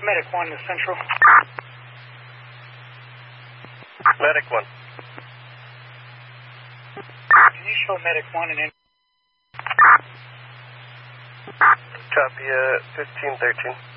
Medic 1 to Central. Medic 1. Can you show Medic 1 and in? Copy, 1513.